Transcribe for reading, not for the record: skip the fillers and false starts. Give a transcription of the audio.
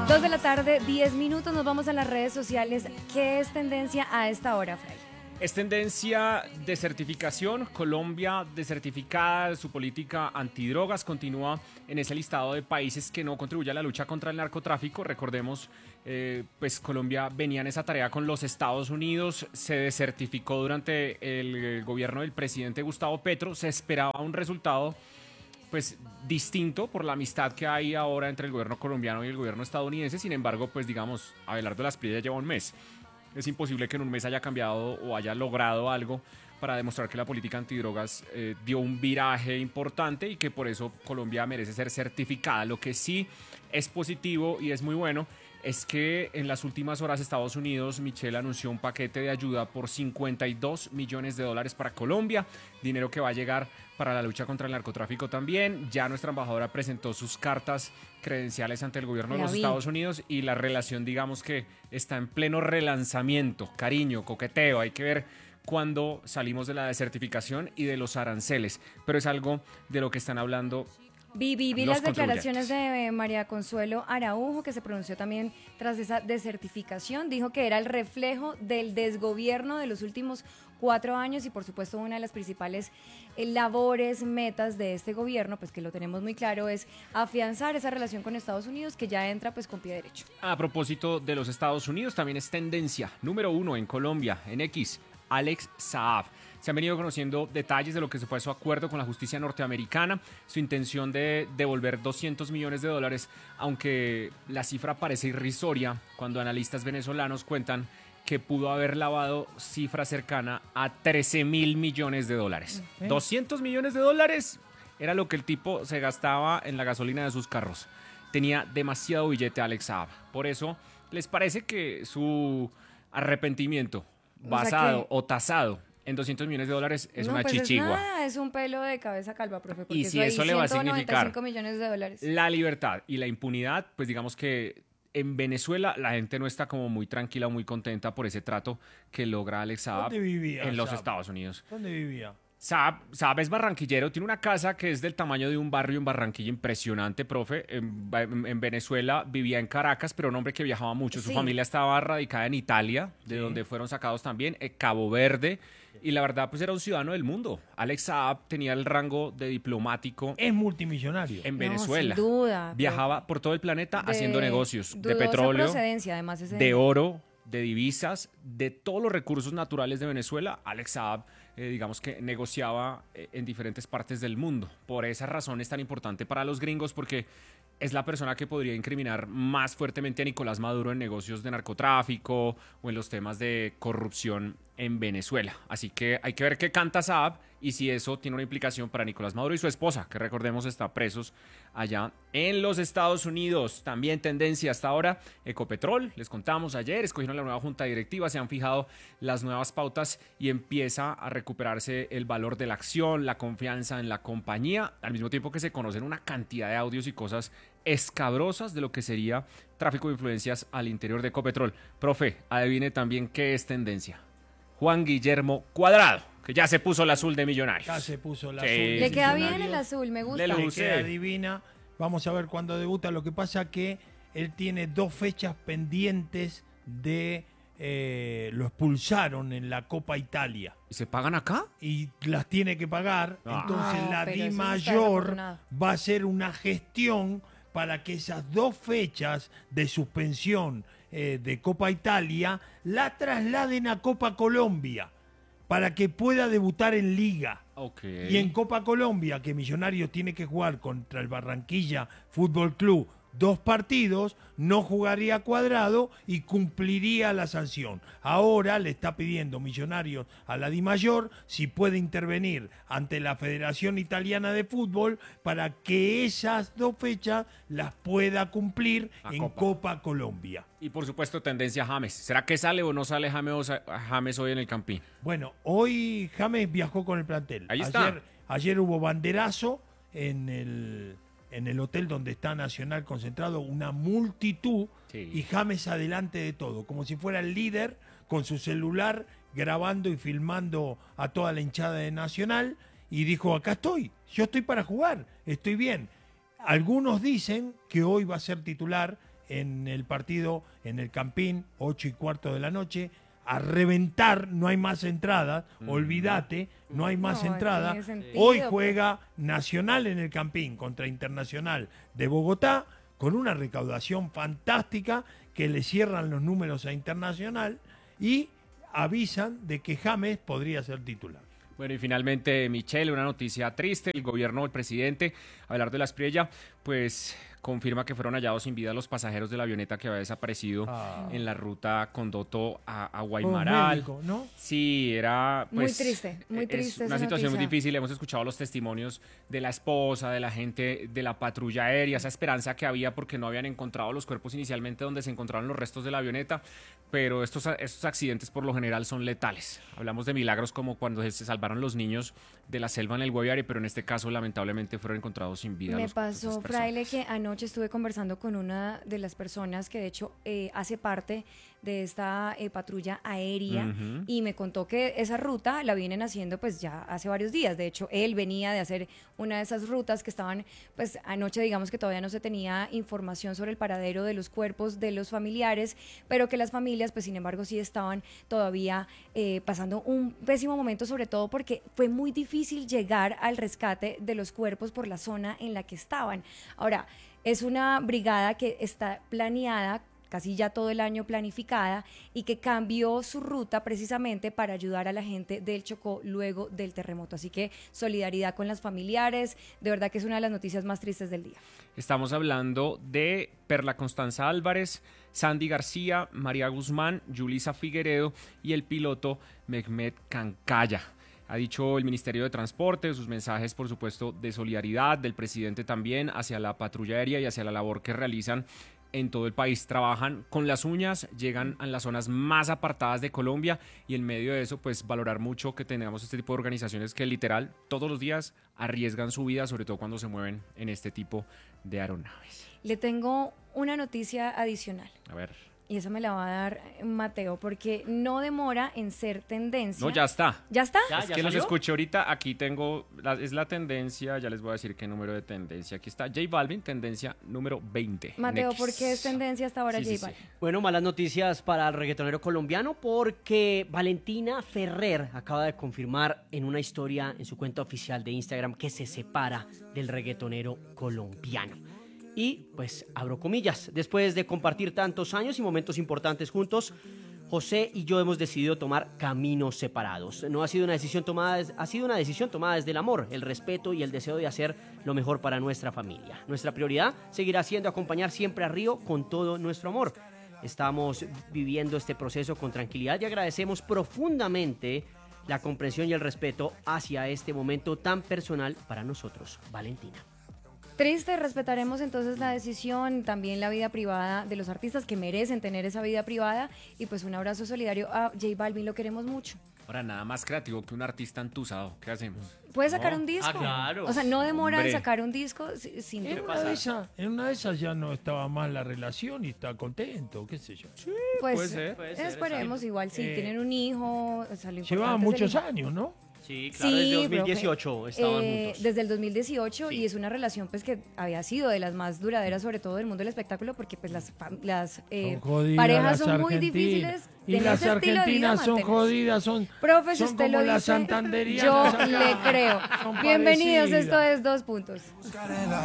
2 de la tarde, 10 minutos, nos vamos a las redes sociales. ¿Qué es tendencia a esta hora, Fray? Es tendencia desertificación. Colombia desertificada, su política antidrogas continúa en ese listado de países que no contribuyen a la lucha contra el narcotráfico. Recordemos, pues Colombia venía en esa tarea con los Estados Unidos, se desertificó durante el gobierno del presidente Gustavo Petro, se esperaba un resultado pues distinto por la amistad que hay ahora entre el gobierno colombiano y el gobierno estadounidense. Sin embargo, pues digamos, Abelardo Lasprilla lleva un mes. Es imposible que en un mes haya cambiado o haya logrado algo para demostrar que la política antidrogas dio un viraje importante y que por eso Colombia merece ser certificada. Lo que sí es positivo y es muy bueno es que en las últimas horas Estados Unidos, Michelle, anunció un paquete de ayuda por $52 millones para Colombia, dinero que va a llegar para la lucha contra el narcotráfico también. Ya nuestra embajadora presentó sus cartas credenciales ante el gobierno de los Estados Unidos y la relación, digamos que está en pleno relanzamiento, cariño, coqueteo. Hay que ver cuándo salimos de la desertificación y de los aranceles, pero es algo de lo que están hablando. Vi las declaraciones de María Consuelo Araujo, que se pronunció también tras esa desertificación. Dijo que era el reflejo del desgobierno de los últimos 4 años y por supuesto una de las principales labores, metas de este gobierno, pues que lo tenemos muy claro, es afianzar esa relación con Estados Unidos, que ya entra pues con pie derecho. A propósito de los Estados Unidos, también es tendencia número 1 en Colombia, en X, Alex Saab. Se han venido conociendo detalles de lo que fue su acuerdo con la justicia norteamericana, su intención de devolver $200 millones, aunque la cifra parece irrisoria cuando analistas venezolanos cuentan que pudo haber lavado cifra cercana a $13.000 millones. Okay. $200 millones era lo que el tipo se gastaba en la gasolina de sus carros. Tenía demasiado billete Alex Saab. Por eso, ¿les parece que su arrepentimiento basado o tasado en $200 millones es una chichigua? Es nada, es un pelo de cabeza calva, profe. Porque y si eso le va a significar $195 millones. La libertad y la impunidad, pues digamos que en Venezuela la gente no está como muy tranquila o muy contenta por ese trato que logra Alex Saab en los Estados Unidos. ¿Dónde vivía? Saab es barranquillero, tiene una casa que es del tamaño de un barrio en Barranquilla, impresionante, profe. En Venezuela vivía en Caracas, pero un hombre que viajaba mucho. Su familia estaba radicada en Italia, de donde fueron sacados también, Cabo Verde. Y la verdad, pues era un ciudadano del mundo. Alex Saab tenía el rango de diplomático. Es multimillonario. En Venezuela. Sin duda. Viajaba por todo el planeta haciendo negocios de petróleo, procedencia, además de oro, de divisas, de todos los recursos naturales de Venezuela. Alex Saab, digamos que negociaba en diferentes partes del mundo. Por esa razón es tan importante para los gringos, porque es la persona que podría incriminar más fuertemente a Nicolás Maduro en negocios de narcotráfico o en los temas de corrupción en Venezuela. Así que hay que ver qué canta Saab y si eso tiene una implicación para Nicolás Maduro y su esposa, que recordemos está presos allá en los Estados Unidos. También tendencia hasta ahora, Ecopetrol, les contamos ayer, escogieron la nueva junta directiva, se han fijado las nuevas pautas y empieza a recuperarse el valor de la acción, la confianza en la compañía, al mismo tiempo que se conocen una cantidad de audios y cosas escabrosas de lo que sería tráfico de influencias al interior de Ecopetrol. Profe, adivine también qué es tendencia. Juan Guillermo Cuadrado, que ya se puso el azul de Millonarios. Ya se puso el Sí. azul de Le queda bien Millonarios. el azul, me gusta. Le queda divina. Vamos a ver cuándo debuta. Lo que pasa que él tiene 2 fechas pendientes de... lo expulsaron en la Copa Italia. ¿Y se pagan acá? Y las tiene que pagar. Entonces No, la pero Di eso sí está Mayor desafortunado. va a hacer una gestión para que esas 2 fechas de suspensión de Copa Italia la trasladen a Copa Colombia para que pueda debutar en Liga. Okay. Y en Copa Colombia, que Millonarios tiene que jugar contra el Barranquilla Fútbol Club 2 partidos, no jugaría Cuadrado y cumpliría la sanción. Ahora le está pidiendo Millonarios a la Dimayor si puede intervenir ante la Federación Italiana de Fútbol para que esas 2 fechas las pueda cumplir en Copa Colombia. Y por supuesto tendencia James. ¿Será que sale o no sale James hoy en el Campín? Bueno, hoy James viajó con el plantel. Ahí está. Ayer hubo banderazo en el hotel donde está Nacional concentrado, una multitud, y James adelante de todo, como si fuera el líder, con su celular grabando y filmando a toda la hinchada de Nacional, y dijo, acá estoy, yo estoy para jugar, estoy bien. Algunos dicen que hoy va a ser titular en el partido, en el Campín, 8:15 de la noche, a reventar, no hay más entradas, olvídate, no hay más entradas. Hoy juega Nacional en el Campín contra Internacional de Bogotá, con una recaudación fantástica que le cierran los números a Internacional y avisan de que James podría ser titular. Bueno, y finalmente, Michelle, una noticia triste. El gobierno del presidente, Abelardo Espriella, pues confirma que fueron hallados sin vida los pasajeros de la avioneta que había desaparecido en la ruta Condoto a Guaymaral. Médico, ¿no? Sí, era pues, muy triste. Es una situación muy difícil. Hemos escuchado los testimonios de la esposa, de la gente de la patrulla aérea, esa esperanza que había porque no habían encontrado los cuerpos inicialmente donde se encontraron los restos de la avioneta, pero estos accidentes por lo general son letales. Hablamos de milagros como cuando se salvaron los niños de la selva en el Guaviare, pero en este caso lamentablemente fueron encontrados sin vida. Me pasó, Fraile, que anoche estuve conversando con una de las personas que de hecho hace parte de esta patrulla aérea y me contó que esa ruta la vienen haciendo pues ya hace varios días. De hecho, él venía de hacer una de esas rutas que estaban, pues anoche digamos que todavía no se tenía información sobre el paradero de los cuerpos de los familiares, pero que las familias pues sin embargo sí estaban todavía pasando un pésimo momento, sobre todo porque fue muy difícil llegar al rescate de los cuerpos por la zona en la que estaban. Ahora, es una brigada que está planeada, casi ya todo el año planificada, y que cambió su ruta precisamente para ayudar a la gente del Chocó luego del terremoto. Así que solidaridad con las familiares, de verdad que es una de las noticias más tristes del día. Estamos hablando de Perla Constanza Álvarez, Sandy García, María Guzmán, Yulisa Figueredo y el piloto Mehmet Cancaya. Ha dicho el Ministerio de Transporte, sus mensajes, por supuesto, de solidaridad, del presidente también, hacia la patrulla aérea y hacia la labor que realizan en todo el país. Trabajan con las uñas, llegan a las zonas más apartadas de Colombia y en medio de eso, pues valorar mucho que tengamos este tipo de organizaciones que literal todos los días arriesgan su vida, sobre todo cuando se mueven en este tipo de aeronaves. Le tengo una noticia adicional. A ver. Y esa me la va a dar Mateo, porque no demora en ser tendencia. No, ya está. ¿Ya está? Es que los escuché ahorita, aquí tengo, es la tendencia, ya les voy a decir qué número de tendencia. Aquí está J Balvin, tendencia número 20. Mateo, ¿por qué es tendencia hasta ahora J Balvin? Sí. Bueno, malas noticias para el reggaetonero colombiano porque Valentina Ferrer acaba de confirmar en una historia en su cuenta oficial de Instagram que se separa del reggaetonero colombiano. Y, pues, abro comillas, después de compartir tantos años y momentos importantes juntos, José y yo hemos decidido tomar caminos separados. No ha sido una decisión tomada, ha sido una decisión tomada desde el amor, el respeto y el deseo de hacer lo mejor para nuestra familia. Nuestra prioridad seguirá siendo acompañar siempre a Río con todo nuestro amor. Estamos viviendo este proceso con tranquilidad y agradecemos profundamente la comprensión y el respeto hacia este momento tan personal para nosotros, Valentina. Triste, respetaremos entonces la decisión, también la vida privada de los artistas que merecen tener esa vida privada, y pues un abrazo solidario a J Balvin, lo queremos mucho. Ahora, nada más creativo que un artista entusado. ¿Qué hacemos? ¿Puede sacar un disco? Claro. O sea, no demora en sacar un disco sin En una de esas ya no estaba mal la relación y está contento, qué sé yo. Sí, pues puede ser. Esperemos, igual si tienen un hijo. Llevaban muchos años, ¿no? Sí, claro, Sí, desde 2018 estaban juntos. Desde el 2018, Sí. y es una relación pues que había sido de las más duraderas, sobre todo del mundo del espectáculo, porque pues las Son jodidas parejas las son muy argentinas. difíciles. Y en las ese estilo de vida argentinas son mantenerse. jodidas, son Profe, si son usted como lo las dice, santanderianas yo acá. le creo. Son Bienvenidos, parecidas. esto es 2 Puntos. Carela.